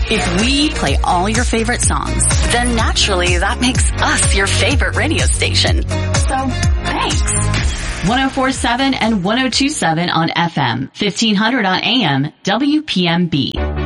If we play all your favorite songs, then naturally that makes us your favorite radio station. So, thanks. 104.7 and 102.7 on FM, 1500 on AM, WPMB.